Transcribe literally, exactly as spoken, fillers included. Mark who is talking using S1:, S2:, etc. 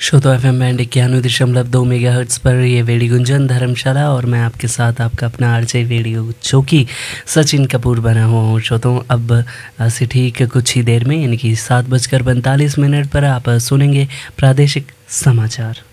S1: श्रोतो F M band इक्यानवे दशमलव दो मेगा हर्ट्स पर ये वेडी गुंजन धर्मशाला और मैं आपके साथ आपका अपना आरजे रेडियो चौकी सचिन कपूर बना हुआ हूँ। श्रोतो अब से ठीक कुछ ही देर में यानी कि सात बजकर पैंतालीस मिनट पर आप सुनेंगे प्रादेशिक समाचार।